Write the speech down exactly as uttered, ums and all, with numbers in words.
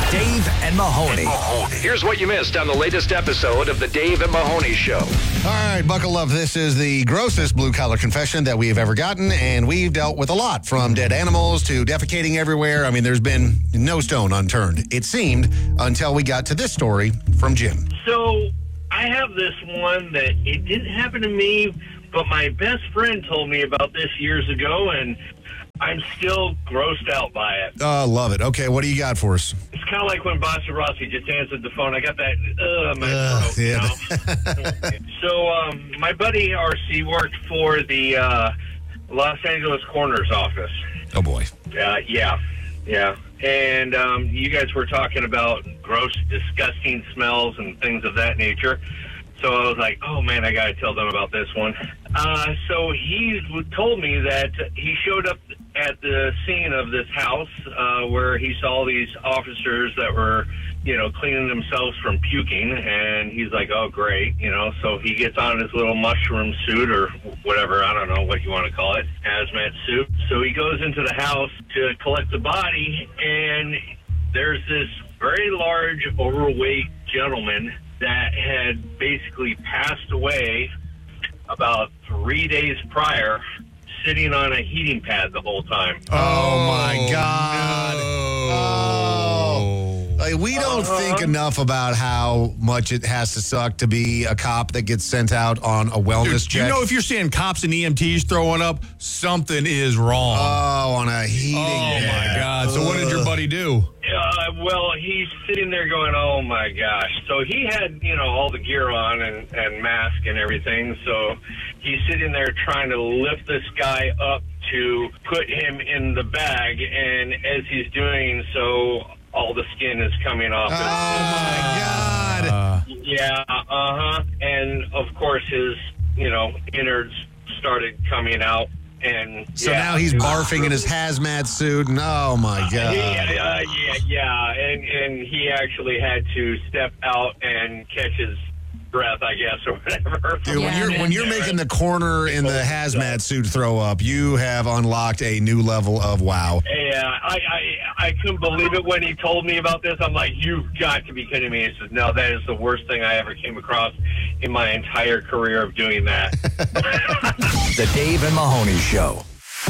Dave and Mahoney. Here's what you missed on the latest episode of the Dave and Mahoney Show. All right, buckle up. This is the grossest blue-collar confession that we have ever gotten, and we've dealt with a lot, from dead animals to defecating everywhere. I mean, there's been no stone unturned, it seemed, until we got to this story from Jim. So I have this one that it didn't happen to me, but my best friend told me about this years ago, and I'm still grossed out by it. Oh, love it. Okay, what do you got for us? It's kind of like when Bassa Rossi just answered the phone. I got that, uh, my Uh, throat, yeah. you know? So um, my buddy R C worked for the uh, Los Angeles Coroner's Office. Oh, boy. Uh, yeah, yeah. And um, you guys were talking about gross, disgusting smells and things of that nature. So I was like, oh, man, I got to tell them about this one. Uh, so he told me that he showed up at the scene of this house uh, where he saw these officers that were, you know, cleaning themselves from puking. And he's like, oh, great. You know, so he gets on his little mushroom suit or whatever. I don't know what you want to call it, hazmat suit. So he goes into the house to collect the body. And there's this very large, overweight gentleman that had basically passed away about three days prior, sitting on a heating pad the whole time. Oh, my God. No. Oh. Like, we don't Uh-huh. think enough about how much it has to suck to be a cop that gets sent out on a wellness Dude, do check. you know if you're seeing cops and E M Ts throwing up, something is wrong. Oh, on a heating oh, my pad. God. So what did your buddy do? Uh, well, he's sitting there going, oh, my gosh. So he had, you know, all the gear on and, and mask and everything. So he's sitting there trying to lift this guy up to put him in the bag. And as he's doing so, all the skin is coming off. Oh, my God. Uh, Yeah, uh-huh. And, of course, his, you know, innards started coming out. And So yeah, now he's it was barfing in his hazmat suit, and oh, my God. Yeah, uh, yeah, yeah, and and he actually had to step out and catch his breath, I guess, or whatever. Dude, when Yeah, you're man. when you're making the corner in the hazmat suit throw up, you have unlocked a new level of wow. Yeah, I, I I couldn't believe it when he told me about this. I'm like, you've got to be kidding me. He says, no, that is the worst thing I ever came across in my entire career of doing that. The Dave and Mahoney Show.